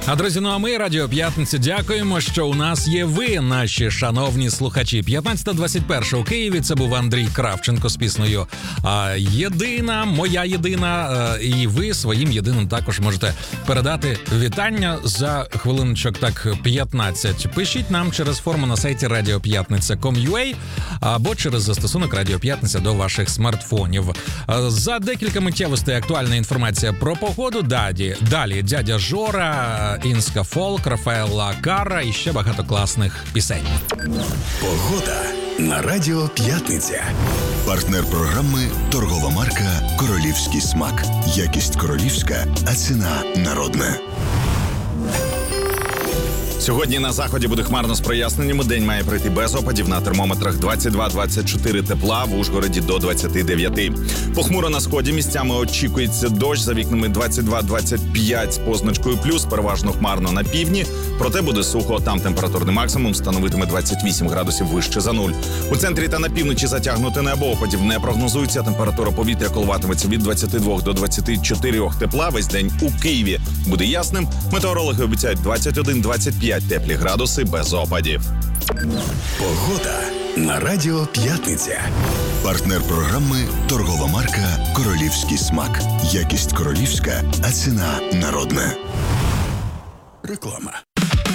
А, друзі, ну а ми, Радіо П'ятниця, дякуємо, що у нас є ви, наші шановні слухачі. 15:21 у Києві. Це був Андрій Кравченко з піснею «Єдина», «Моя єдина». І ви своїм єдиним також можете передати вітання за хвилиночок так 15. Пишіть нам через форму на сайті radiopятниця.com.ua або через застосунок Радіо П'ятниця до ваших смартфонів. За декілька миттєвостей актуальна інформація про погоду. Далі дядя Жора, Інска Фолк, Рафаелла Карра і ще багато класних пісень. Погода на Радіо П'ятниця. Партнер програми торгова марка «Королівський смак». Якість королівська, а ціна народна. Сьогодні на заході буде хмарно з проясненнями. День має пройти без опадів. На термометрах 22-24 тепла, в Ужгороді до 29. Похмуро на сході місцями очікується дощ. За вікнами 22-25 з позначкою плюс. Переважно хмарно на півдні. Проте буде сухо. Там температурний максимум становитиме 28 градусів вище за нуль. У центрі та на півночі затягнуте небо. Опадів не прогнозується. Температура повітря коливатиметься від 22 до 24 тепла. Весь день у Києві буде ясним. Метеорологи обіцяють 21-25 теплі градуси без опадів. Погода на Радіо П'ятниця. Партнер програми торгова марка «Королівський смак». Якість королівська, а ціна народна. Реклама.